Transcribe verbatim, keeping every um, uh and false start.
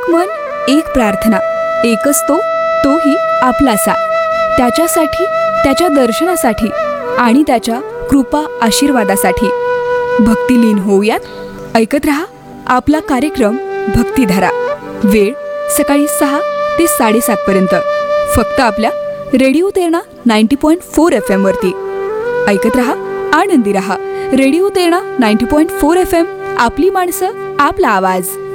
एक मन, एक प्रार्थना, एकच तो, तोही आपलासा. त्याच्यासाठी, त्याच्या दर्शनासाठी आणि त्याच्या कृपा आशीर्वादासाठी भक्तिलीन होऊयात. ऐकत रहा आपला कार्यक्रम भक्तिधारा. वेळ सकाळी सहा ते साडेसात पर्यंत, फक्त आपल्या radio Terna ninety point four F M वरती. ऐकत रहा, आनंदी रहा. Radio Terna ninety point four F M, आपली माणसं, आपला आवाज.